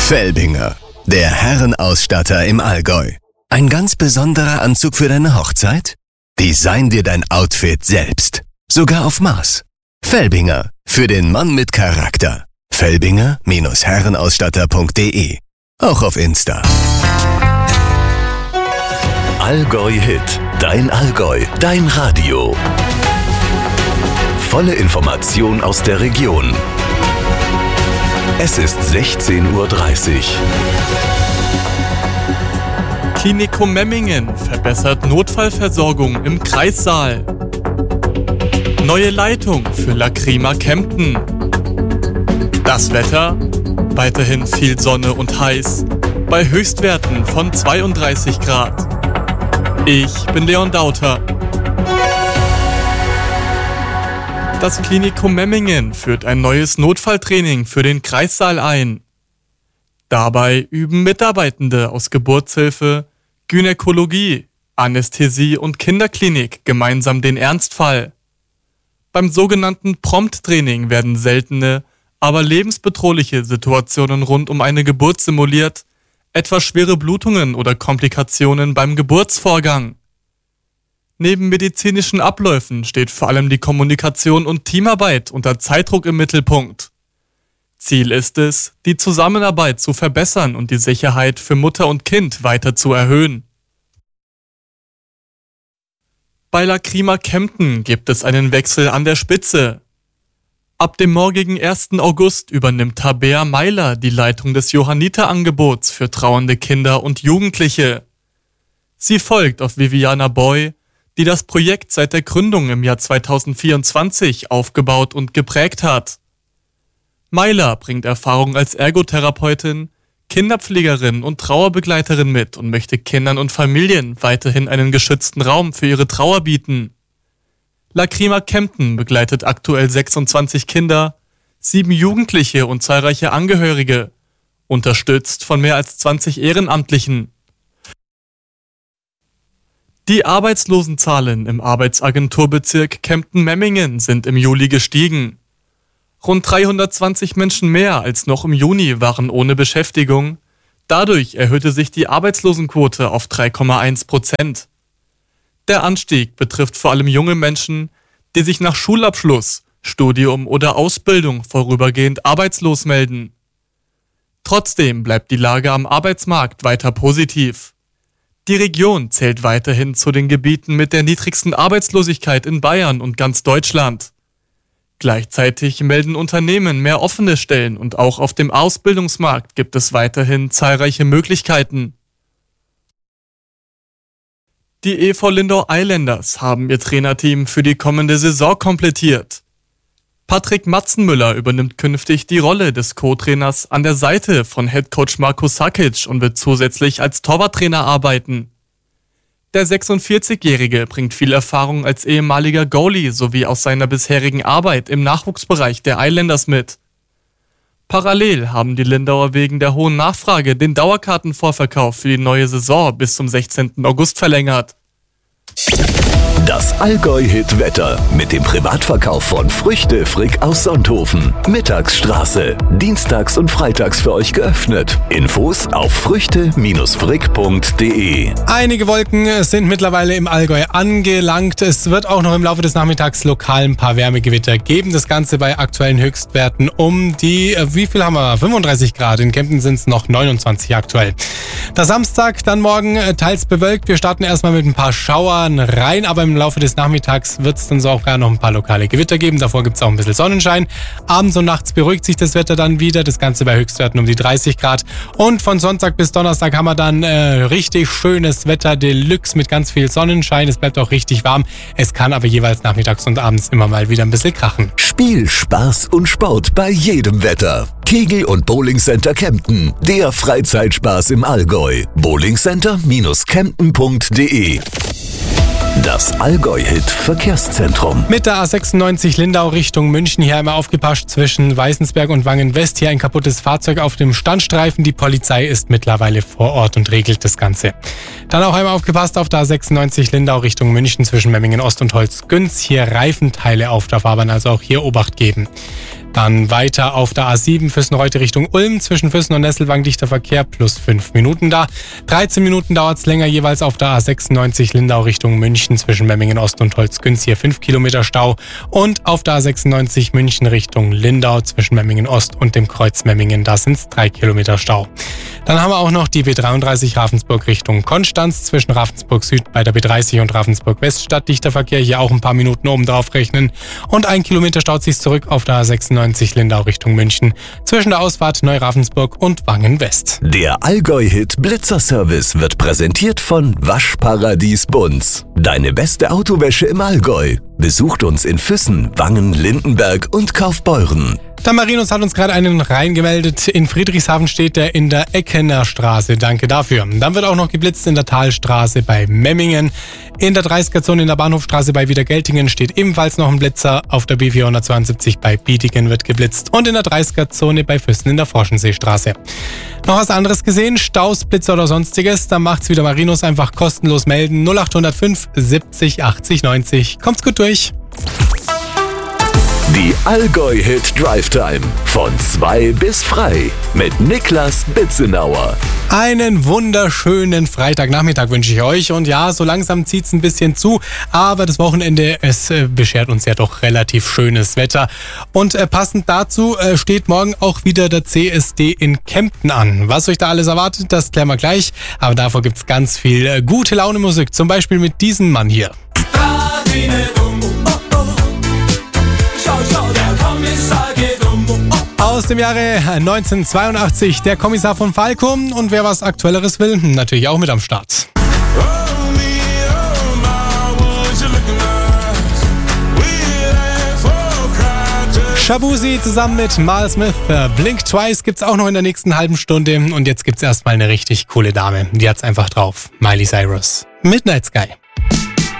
Felbinger, der Herrenausstatter im Allgäu. Ein ganz besonderer Anzug für deine Hochzeit? Design dir dein Outfit selbst. Sogar auf Maß. Felbinger, für den Mann mit Charakter. Felbinger-herrenausstatter.de. Auch auf Insta. Allgäu Hit, dein Allgäu, dein Radio. Volle Information aus der Region. Es ist 16:30 Uhr. Klinikum Memmingen verbessert Notfallversorgung im Kreissaal. Neue Leitung für Lacrima Kempten. Das Wetter? Weiterhin viel Sonne und heiß. Bei Höchstwerten von 32 Grad. Ich bin Leon Dauter. Das Klinikum Memmingen führt ein neues Notfalltraining für den Kreissaal ein. Dabei üben Mitarbeitende aus Geburtshilfe, Gynäkologie, Anästhesie und Kinderklinik gemeinsam den Ernstfall. Beim sogenannten Prompt-Training werden seltene, aber lebensbedrohliche Situationen rund um eine Geburt simuliert, etwa schwere Blutungen oder Komplikationen beim Geburtsvorgang. Neben medizinischen Abläufen steht vor allem die Kommunikation und Teamarbeit unter Zeitdruck im Mittelpunkt. Ziel ist es, die Zusammenarbeit zu verbessern und die Sicherheit für Mutter und Kind weiter zu erhöhen. Bei Lacrima Kempten gibt es einen Wechsel an der Spitze. Ab dem morgigen 1. August übernimmt Tabea Meiler die Leitung des Johanniterangebots für trauernde Kinder und Jugendliche. Sie folgt auf Viviana Boy, die das Projekt seit der Gründung im Jahr 2024 aufgebaut und geprägt hat. Meiler bringt Erfahrung als Ergotherapeutin, Kinderpflegerin und Trauerbegleiterin mit und möchte Kindern und Familien weiterhin einen geschützten Raum für ihre Trauer bieten. Lacrima Kempten begleitet aktuell 26 Kinder, 7 Jugendliche und zahlreiche Angehörige, unterstützt von mehr als 20 Ehrenamtlichen. Die Arbeitslosenzahlen im Arbeitsagenturbezirk Kempten-Memmingen sind im Juli gestiegen. Rund 320 Menschen mehr als noch im Juni waren ohne Beschäftigung. Dadurch erhöhte sich die Arbeitslosenquote auf 3,1%. Der Anstieg betrifft vor allem junge Menschen, die sich nach Schulabschluss, Studium oder Ausbildung vorübergehend arbeitslos melden. Trotzdem bleibt die Lage am Arbeitsmarkt weiter positiv. Die Region zählt weiterhin zu den Gebieten mit der niedrigsten Arbeitslosigkeit in Bayern und ganz Deutschland. Gleichzeitig melden Unternehmen mehr offene Stellen und auch auf dem Ausbildungsmarkt gibt es weiterhin zahlreiche Möglichkeiten. Die EV Lindau Islanders haben ihr Trainerteam für die kommende Saison komplettiert. Patrick Matzenmüller übernimmt künftig die Rolle des Co-Trainers an der Seite von Headcoach Marko Sakic und wird zusätzlich als Torwarttrainer arbeiten. Der 46-Jährige bringt viel Erfahrung als ehemaliger Goalie sowie aus seiner bisherigen Arbeit im Nachwuchsbereich der Islanders mit. Parallel haben die Lindauer wegen der hohen Nachfrage den Dauerkartenvorverkauf für die neue Saison bis zum 16. August verlängert. Das Allgäu-Hit-Wetter mit dem Privatverkauf von Früchte Frick aus Sonthofen. Mittagsstraße. Dienstags und freitags für euch geöffnet. Infos auf früchte-frick.de. Einige Wolken sind mittlerweile im Allgäu angelangt. Es wird auch noch im Laufe des Nachmittags lokal ein paar Wärmegewitter geben. Das Ganze bei aktuellen Höchstwerten um die, wie viel haben wir? 35 Grad. In Kempten sind es noch 29 aktuell. Der Samstag, dann morgen teils bewölkt. Wir starten erstmal mit ein paar Schauern rein, aber im Laufe des Nachmittags wird es dann so auch gar noch ein paar lokale Gewitter geben. Davor gibt es auch ein bisschen Sonnenschein. Abends und nachts beruhigt sich das Wetter dann wieder. Das Ganze bei Höchstwerten um die 30 Grad. Und von Sonntag bis Donnerstag haben wir dann richtig schönes Wetter Deluxe mit ganz viel Sonnenschein. Es bleibt auch richtig warm. Es kann aber jeweils nachmittags und abends immer mal wieder ein bisschen krachen. Spiel, Spaß und Sport bei jedem Wetter. Kegel- und Bowlingcenter Kempten. Der Freizeitspaß im Allgäu. bowlingcenter-kempten.de. Das Allgäu-Hit-Verkehrszentrum. Mit der A96 Lindau Richtung München hier einmal aufgepasst zwischen Weißensberg und Wangen-West. Hier ein kaputtes Fahrzeug auf dem Standstreifen. Die Polizei ist mittlerweile vor Ort und regelt das Ganze. Dann auch einmal aufgepasst auf der A96 Lindau Richtung München zwischen Memmingen Ost und Holzgünz. Hier Reifenteile auf der Fahrbahn, also auch hier Obacht geben. Dann weiter auf der A7 Füssen-Reute Richtung Ulm. Zwischen Füssen und Nesselwang dichter Verkehr plus 5 Minuten da. 13 Minuten dauert es länger jeweils auf der A96 Lindau Richtung München zwischen Memmingen Ost und Holzgünz. Hier 5 Kilometer Stau. Und auf der A96 München Richtung Lindau zwischen Memmingen Ost und dem Kreuz Memmingen. Da sind es 3 Kilometer Stau. Dann haben wir auch noch die B33 Ravensburg Richtung Konstanz zwischen Ravensburg Süd bei der B30 und Ravensburg West statt dichter Verkehr. Hier auch ein paar Minuten oben drauf rechnen. Und 1 Kilometer staut sich zurück auf der A96 Lindau Richtung München zwischen der Ausfahrt Neu-Ravensburg und Wangen West. Der Allgäu-Hit Blitzer-Service wird präsentiert von Waschparadies Bunz. Deine beste Autowäsche im Allgäu. Besucht uns in Füssen, Wangen, Lindenberg und Kaufbeuren. Der Marinus hat uns gerade einen reingemeldet. In Friedrichshafen steht er in der Eckener Straße. Danke dafür. Dann wird auch noch geblitzt in der Talstraße bei Memmingen. In der 30er-Zone in der Bahnhofstraße bei Wiedergeltingen steht ebenfalls noch ein Blitzer. Auf der B472 bei Bietingen wird geblitzt. Und in der 30er-Zone bei Füssen in der Forschenseestraße. Noch was anderes gesehen? Staus, Blitzer oder sonstiges? Dann macht's wieder Marinus, einfach kostenlos melden. 0805 70 80 90. Kommt's gut durch. Die Allgäu-Hit Drive Time von 2 bis frei mit Niklas Bitzenauer. Einen wunderschönen Freitagnachmittag wünsche ich euch. Und ja, so langsam zieht's ein bisschen zu, aber das Wochenende, es beschert uns ja doch relativ schönes Wetter. Und passend dazu steht morgen auch wieder der CSD in Kempten an. Was euch da alles erwartet, das klären wir gleich. Aber davor gibt's ganz viel gute Laune Musik, zum Beispiel mit diesem Mann hier. Aus dem Jahre 1982, der Kommissar von Falco. Und wer was Aktuelleres will, natürlich auch mit am Start. Shabuzi zusammen mit Mal Smith. Blink Twice gibt's auch noch in der nächsten halben Stunde. Und jetzt gibt's erstmal eine richtig coole Dame. Die hat's einfach drauf. Miley Cyrus. Midnight Sky.